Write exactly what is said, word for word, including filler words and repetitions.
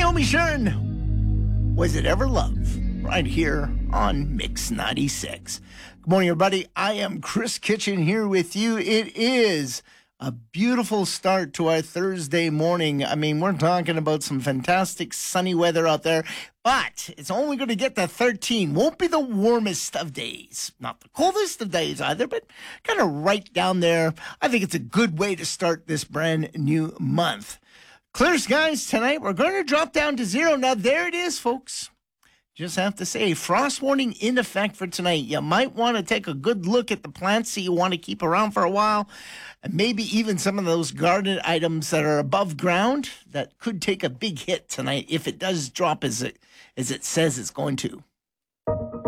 Naomi Shern, Was It Ever Love? Right here on Mix ninety-six. Good morning, everybody. I am Chris Kitchen here with you. It is a beautiful start to our Thursday morning. I mean, we're talking about some fantastic sunny weather out there, but it's only going to get to thirteen. Won't be the warmest of days. Not the coldest of days either, but kind of right down there. I think it's a good way to start this brand new month. Clear skies tonight. We're going to drop down to zero. Now, there it is, folks. Just have to say, frost warning in effect for tonight. You might want to take a good look at the plants that you want to keep around for a while, and maybe even some of those garden items that are above ground that could take a big hit tonight if it does drop as it as it says it's going to.